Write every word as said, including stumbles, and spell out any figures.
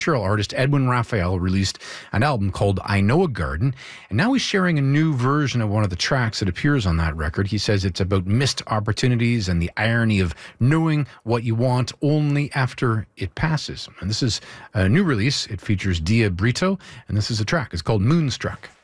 artist Edwin Raphael released an album called I Know a Garden, and now he's sharing a new version of one of the tracks that appears on that record. He says it's about missed opportunities and the irony of knowing what you want only after it passes. And this is a new release. It features Dia Brito, and this is a track. It's called Moonstruck.